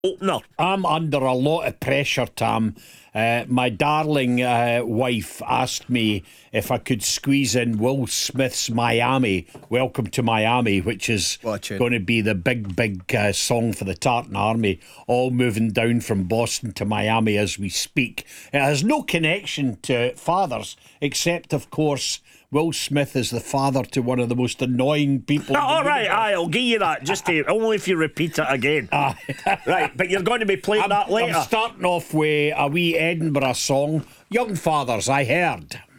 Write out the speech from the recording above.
opener. I'm under a lot of pressure, Tam. My darling wife asked me if I could squeeze in Will Smith's Miami, Welcome to Miami, which is going to be the big song for the Tartan Army, all moving down from Boston to Miami as we speak. It has no connection to fathers, except, of course, Will Smith is the father to one of the most annoying people. All right, I'll give you that. Just only if you repeat it again. Right, but you're going to be playing that later. I'm starting off with a wee Edinburgh song, Young Fathers, I heard.